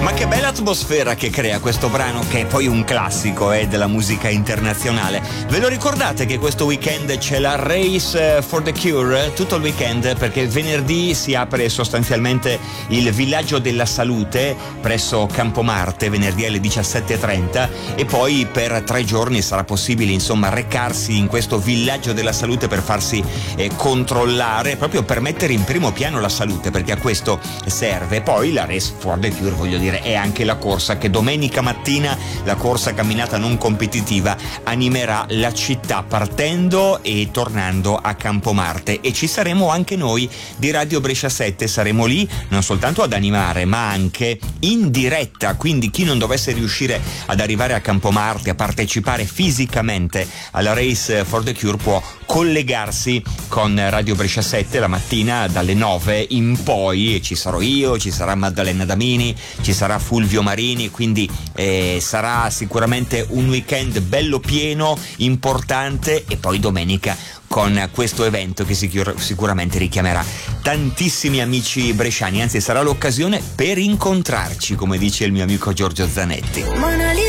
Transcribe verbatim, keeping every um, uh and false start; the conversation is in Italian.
Ma che bella atmosfera che crea questo brano, che è poi un classico eh, della musica internazionale. Ve lo ricordate che questo weekend c'è la Race for the Cure? Tutto il weekend, perché venerdì si apre sostanzialmente il Villaggio della Salute presso Campomarte, venerdì alle diciassette e trenta, e poi per tre giorni sarà possibile insomma recarsi in questo Villaggio della Salute per farsi eh, controllare, proprio per mettere in primo piano la salute, perché a questo serve. Poi la Race for the Cure, voglio dire, è anche la corsa che domenica mattina, la corsa camminata non competitiva, animerà la città partendo e tornando a Campomarte, e ci saremo anche noi di Radio Brescia sette, saremo lì non soltanto ad animare ma anche in diretta, quindi chi non dovesse riuscire ad arrivare a Campomarte, a partecipare fisicamente alla Race for the Cure, può collegarsi con Radio Brescia sette la mattina dalle nove in poi, e ci sarò io, ci sarà Maddalena Damini, ci sarà Fulvio Marini, quindi eh, sarà sicuramente un weekend bello pieno, importante, e poi domenica con questo evento che sicur- sicuramente richiamerà tantissimi amici bresciani, anzi sarà l'occasione per incontrarci, come dice il mio amico Giorgio Zanetti.